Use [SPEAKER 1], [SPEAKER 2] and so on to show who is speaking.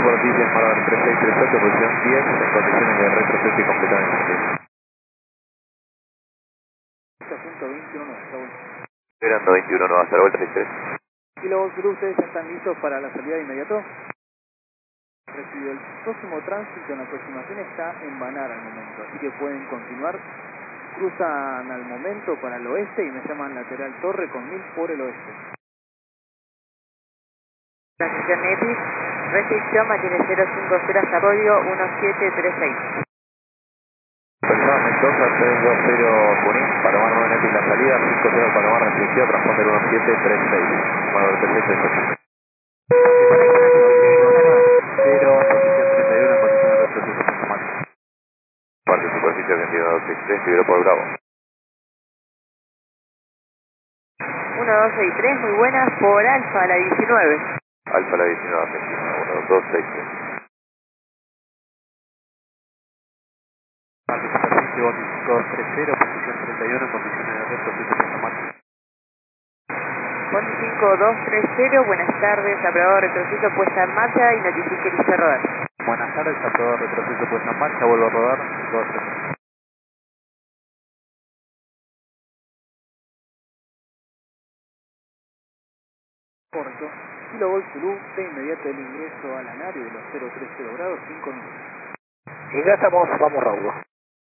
[SPEAKER 1] superficie en Marder 3638, posición 10, en condiciones de retroceso y completamente.
[SPEAKER 2] Punto 21, Raúl.
[SPEAKER 1] Esperando 21, no, hasta la vuelta 63.
[SPEAKER 2] Kilo Zulu, ustedes ya están listos para la salida de inmediato. Recibe el próximo tránsito en aproximación está en Banar al momento, así que pueden continuar. Cruzan al momento para el oeste y me llaman lateral torre con 1000 por el oeste.
[SPEAKER 3] Transición EPIS, restricción mantiene 050 hasta código 1736.
[SPEAKER 1] Persona Mendoza 320 Junín, Palomar 9 Nepi la salida, 50 Palomar restricción, transponder 1736, Marder 3638. Pero posición 31 en condiciones de retroceso automático. Parte superficie 21263, libero por Bravo.
[SPEAKER 3] 1, 2, 6, 3, muy buenas, por Alfa, la 19.
[SPEAKER 1] Alfa la 19 Argentina, 1263. Parte superficie 230, posición 31 en condiciones de retroceso automático.
[SPEAKER 3] 15230, buenas tardes, aprobado retroceso, puesta en marcha y notifique listo a rodar.
[SPEAKER 1] Buenas tardes, aprobado retroceso puesta en marcha, vuelvo a rodar, 12.
[SPEAKER 2] Correcto. Kilo Golf Zulu, de inmediato el ingreso a la nave de los 030 grados, 5 minutos.
[SPEAKER 4] Y ya estamos, vamos Raúl.